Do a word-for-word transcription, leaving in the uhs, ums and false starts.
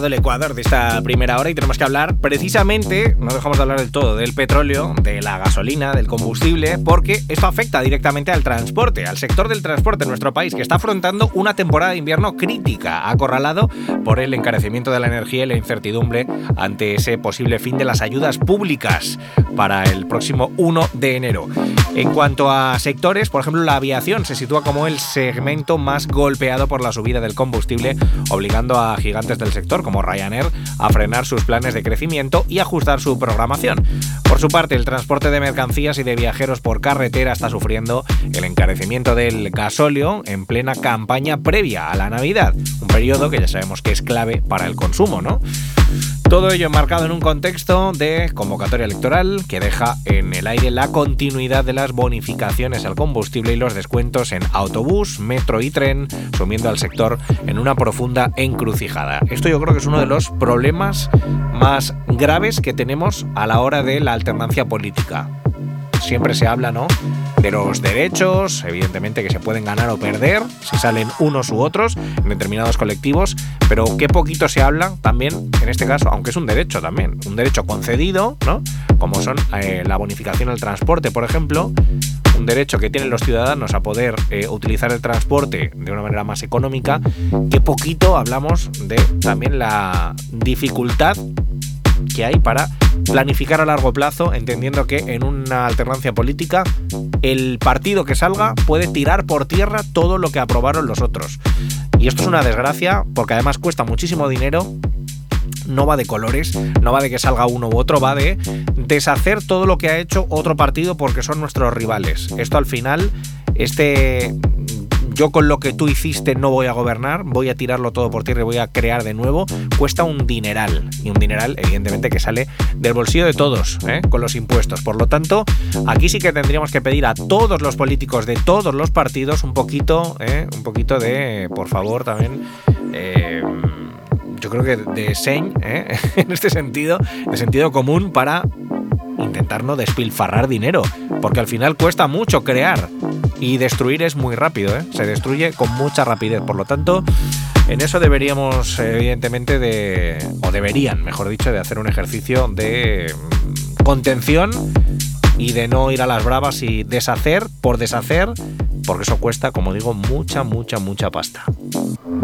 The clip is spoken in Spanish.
del Ecuador de esta primera hora y tenemos que hablar precisamente, no dejamos de hablar del todo, del petróleo, de la gasolina, del combustible, porque esto afecta directamente al transporte, al sector del transporte en nuestro país, que está afrontando una temporada de invierno crítica, acorralado por el encarecimiento de la energía y la incertidumbre ante ese posible fin de las ayudas públicas para el próximo primero de enero. En cuanto a sectores, por ejemplo, la aviación se sitúa como el segmento más golpeado por la subida del combustible, obligando a gigantes del sector como Ryanair a frenar sus planes de crecimiento y ajustar su programación. Por su parte, el transporte de mercancías y de viajeros por carretera está sufriendo el encarecimiento del gasóleo en plena campaña previa a la Navidad, un periodo que ya sabemos que es clave para el consumo, ¿no? Todo ello enmarcado en un contexto de convocatoria electoral que deja en el aire la continuidad de las bonificaciones al combustible y los descuentos en autobús, metro y tren, sumiendo al sector en una profunda encrucijada. Esto yo creo que es uno de los problemas más graves que tenemos a la hora de la alternancia política. Siempre se habla, ¿no?, de los derechos, evidentemente, que se pueden ganar o perder si salen unos u otros en determinados colectivos, pero qué poquito se habla también, en este caso, aunque es un derecho también, un derecho concedido, ¿no?, como son eh, la bonificación al transporte, por ejemplo, un derecho que tienen los ciudadanos a poder eh, utilizar el transporte de una manera más económica. Qué poquito hablamos de también la dificultad que hay para planificar a largo plazo, entendiendo que en una alternancia política el partido que salga puede tirar por tierra todo lo que aprobaron los otros. Y esto es una desgracia porque además cuesta muchísimo dinero. No va de colores, no va de que salga uno u otro, va de deshacer todo lo que ha hecho otro partido porque son nuestros rivales. Esto al final, este... yo con lo que tú hiciste no voy a gobernar, voy a tirarlo todo por tierra y voy a crear de nuevo, cuesta un dineral. Y un dineral, evidentemente, que sale del bolsillo de todos, ¿eh?, con los impuestos. Por lo tanto, aquí sí que tendríamos que pedir a todos los políticos de todos los partidos un poquito, ¿eh?, un poquito de, por favor, también... Eh, yo creo que de seny, ¿eh?, en este sentido, de sentido común, para intentar no despilfarrar dinero, porque al final cuesta mucho crear y destruir es muy rápido, ¿eh? Se destruye con mucha rapidez. Por lo tanto, en eso deberíamos, evidentemente, de o deberían, mejor dicho, de hacer un ejercicio de contención y de no ir a las bravas y deshacer por deshacer, porque eso cuesta, como digo, mucha, mucha, mucha pasta.